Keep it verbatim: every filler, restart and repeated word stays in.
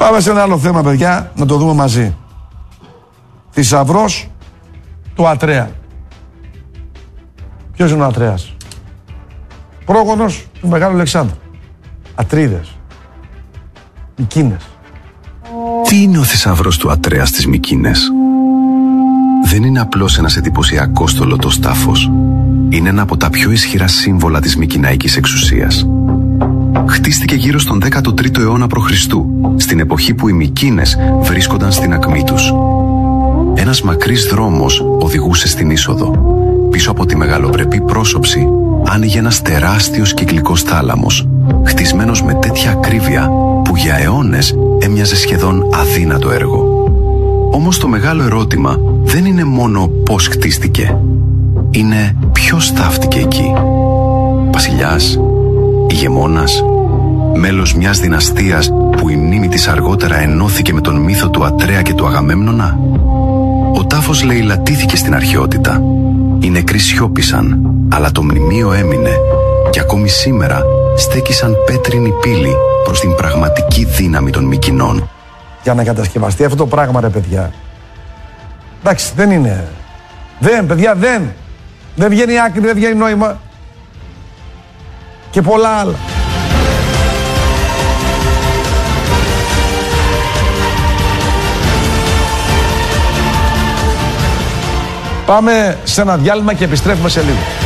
Πάμε σε ένα άλλο θέμα, παιδιά, να το δούμε μαζί. Θησαυρός του Ατρέα. Ποιος είναι ο Ατρέας? Πρόγονος του Μεγάλου Αλεξάνδρου. Ατρίδες. Μικίνες. Τι είναι ο θησαυρός του Ατρέα στις Μικίνες? Δεν είναι απλώς ένας εντυπωσιακός στολωτός τάφος. Είναι ένα από τα πιο ισχυρά σύμβολα της μικηναϊκής εξουσίας. Χτίστηκε γύρω στον δέκατο τρίτο αιώνα π.Χ., στην εποχή που οι Μικίνες βρίσκονταν στην ακμή τους. Ένας μακρύς δρόμος οδηγούσε στην είσοδο. Πίσω από τη μεγαλοπρεπή πρόσωψη άνοιγε ένας τεράστιος κυκλικός θάλαμος, χτισμένος με τέτοια ακρίβεια που για αιώνες έμοιαζε σχεδόν αδύνατο έργο. Όμως το μεγάλο ερώτημα δεν είναι μόνο πώς χτίστηκε. Είναι ποιος θαύτηκε εκεί. Βασιλιάς, ηγεμόνας, μέλος μιας δυναστείας που η μνήμη της αργότερα ενώθηκε με τον μύθο του Ατρέα και του Αγαμέμνονα. Ο τάφος λαιλατήθηκε στην αρχαιότητα. Οι νεκροί σιώπησαν, αλλά το μνημείο έμεινε και ακόμη σήμερα στέκει σαν πέτρινη πύλη προς την πραγματική δύναμη των Μικηνών. Για να κατασκευαστεί αυτό το πράγμα, ρε παιδιά. Εντάξει, δεν είναι. Δεν, παιδιά, δεν. Δεν βγαίνει άκρη, δεν βγαίνει νόημα. Και πολλά άλλα. Πάμε σε ένα διάλειμμα και επιστρέφουμε σε λίγο.